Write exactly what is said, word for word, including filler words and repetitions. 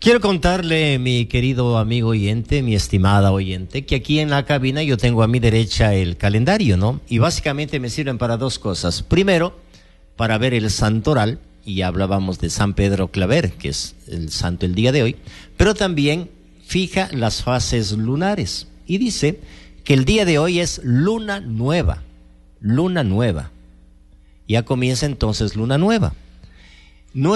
Quiero contarle, mi querido amigo oyente, mi estimada oyente, que aquí en la cabina yo tengo a mi derecha el calendario, ¿no? Y básicamente me sirven para dos cosas. Primero, para ver el santoral, y hablábamos de San Pedro Claver, que es el santo el día de hoy, pero también fija las fases lunares. Y dice que el día de hoy es luna nueva, luna nueva. Ya comienza entonces luna nueva.